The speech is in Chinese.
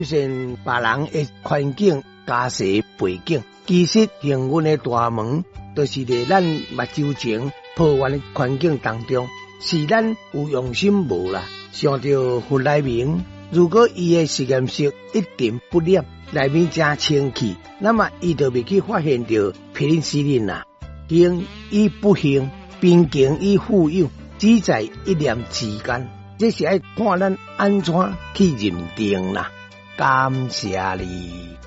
出现别人的环境、家世背景，其实幸运的大门，就是在咱目睭前破坏的环境当中，是咱有用心无啦。想到佛来明，如果伊的实验室一点不亮，内面真清气，那么伊就未去发现到皮林西林啦。幸与不幸，贫穷与富有，只在一念之间。这是要看咱安怎去认定啦。感谢你。